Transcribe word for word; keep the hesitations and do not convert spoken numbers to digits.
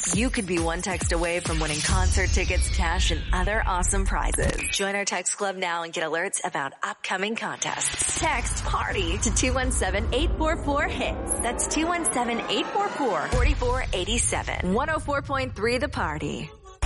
text, you could be one text away from winning concert tickets, cash, and other awesome prizes. Join our text club now and get alerts about upcoming contests. Text PARTY to two one seven, eight four four, HITS. That's two one seven, eight four four, four four eight seven. one oh four point three The Party.